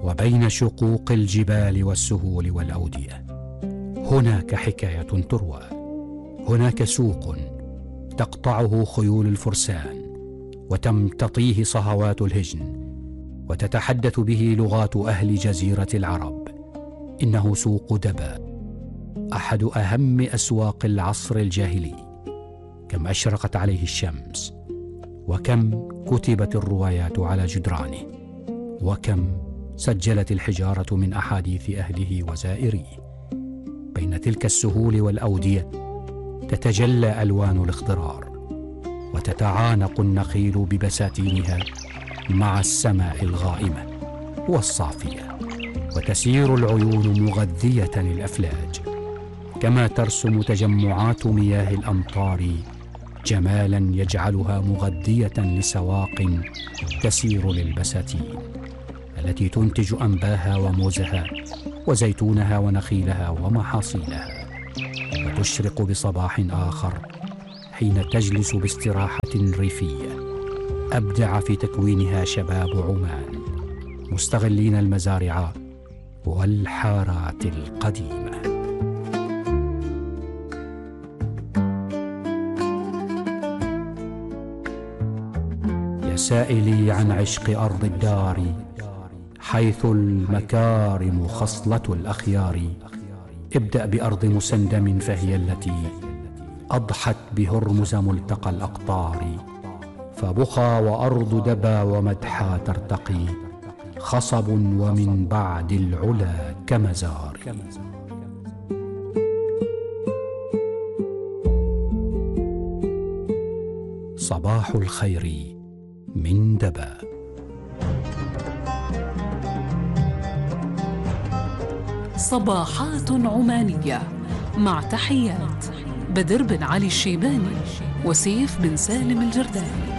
وبين شقوق الجبال والسهول والأودية. هناك حكاية تروى، هناك سوق تقطعه خيول الفرسان وتمتطيه صهوات الهجن وتتحدث به لغات أهل جزيرة العرب. إنه سوق دبا، أحد أهم أسواق العصر الجاهلي. كم أشرقت عليه الشمس، وكم كتبت الروايات على جدرانه، وكم سجلت الحجارة من أحاديث أهله وزائريه. بين تلك السهول والأودية تتجلى ألوان الاخضرار، وتتعانق النخيل ببساتينها مع السماء الغائمة والصافية، وتسير العيون مغذية الأفلاج، كما ترسم تجمعات مياه الأمطار جمالا يجعلها مغذية لسواق تسير للبساتين التي تنتج أنباها وموزها وزيتونها ونخيلها ومحاصيلها. وتشرق بصباح آخر حين تجلس باستراحة ريفية أبدع في تكوينها شباب عمان، مستغلين المزارع والحارات القديمة. يا سائلي عن عشق أرض الدار، حيث المكارم خصلة الأخيار، ابدأ بأرض مسندم فهي التي أضحت بهرمز ملتقى الأقطار. فبخى وأرض دبا ومدحا ترتقي، خصب ومن بعد العلا كمزار. صباح الخير من دبا. صباحات عمانية، مع تحيات بدر بن علي الشيباني وسيف بن سالم الجرداني.